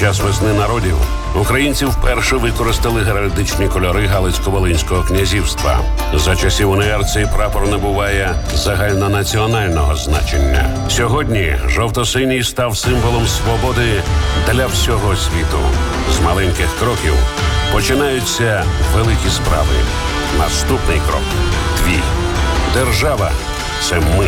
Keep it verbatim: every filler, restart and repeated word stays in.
час весни народів українці вперше використали геральдичні кольори Галицько-Волинського князівства. За часів УНР цей прапор набуває загальнонаціонального значення. Сьогодні жовто-синій став символом свободи для всього світу. З маленьких кроків починаються великі справи. Наступний крок – твій. Держава – це ми.